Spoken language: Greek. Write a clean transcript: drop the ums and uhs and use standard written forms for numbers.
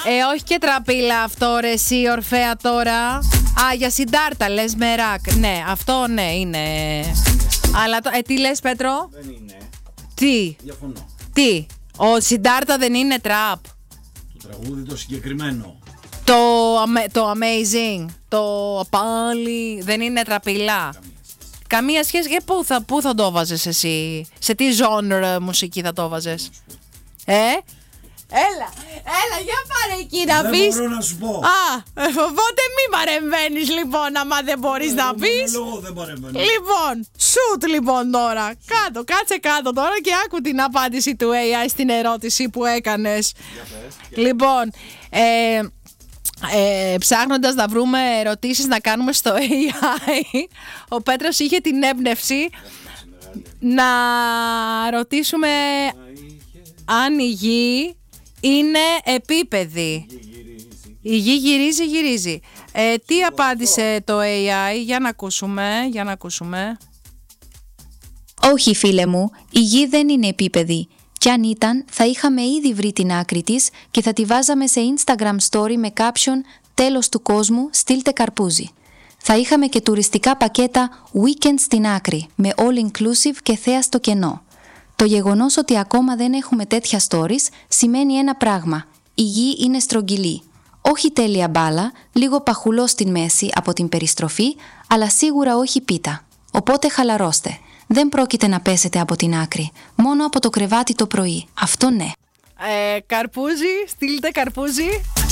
Όχι και τραπίλα αυτό ρε εσύ Ορφέα τώρα. Για Σιντάρτα λες με ρακ. Ναι, αυτό ναι είναι. Αλλά τι λες Πέτρο? Δεν είναι. Τι? Διαφωνώ. Τι? Ο Σιντάρτα δεν είναι τραπ? Το τραγούδι το συγκεκριμένο. Το Amazing. Το πάλι δεν είναι τραπίλα? Καμία σχέση. Πού θα το βάζες εσύ? Σε τι genre μουσική θα το βάζες? Έλα, για πάρε εκεί να πεις. Δεν μπορώ να σου πω. Οπότε μη παρεμβαίνεις λοιπόν, άμα δεν μπορείς να πεις. Δεν παρεμβαίνω. Λοιπόν, shoot λοιπόν τώρα. Κάτσε κάτω τώρα και άκου την απάντηση του AI στην ερώτηση που έκανες. Λοιπόν, ψάχνοντας να βρούμε ερωτήσεις να κάνουμε στο AI, ο Πέτρος είχε την έμπνευση να ρωτήσουμε αν η γη είναι επίπεδη. Η γη γυρίζει. Τι απάντησε το AI? Για να ακούσουμε. Όχι φίλε μου, η γη δεν είναι επίπεδη. Κι αν ήταν, θα είχαμε ήδη βρει την άκρη της και θα τη βάζαμε σε Instagram story με caption «Τέλος του κόσμου, στείλτε καρπούζι». Θα είχαμε και τουριστικά πακέτα weekend στην άκρη, με all inclusive και θέα στο κενό. Το γεγονός ότι ακόμα δεν έχουμε τέτοια stories σημαίνει ένα πράγμα. Η γη είναι στρογγυλή. Όχι τέλεια μπάλα, λίγο παχουλό στην μέση από την περιστροφή, αλλά σίγουρα όχι πίτα. Οπότε χαλαρώστε. Δεν πρόκειται να πέσετε από την άκρη, μόνο από το κρεβάτι το πρωί. Αυτό ναι. Καρπούζι, στείλτε καρπούζι.